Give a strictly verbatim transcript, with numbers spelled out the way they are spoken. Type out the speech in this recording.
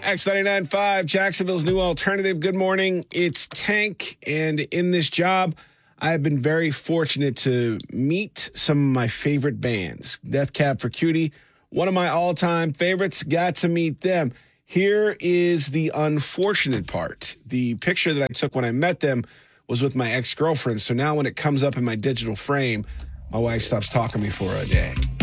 X ninety-nine point five, Jacksonville's new alternative. Good morning. It's Tank. And in this job, I've been very fortunate to meet some of my favorite bands. Death Cab for Cutie, one of my all-time favorites. Got to meet them. Here is the unfortunate part. The picture that I took when I met them was with my ex-girlfriend. So now when it comes up in my digital frame, my wife stops talking to me for a day.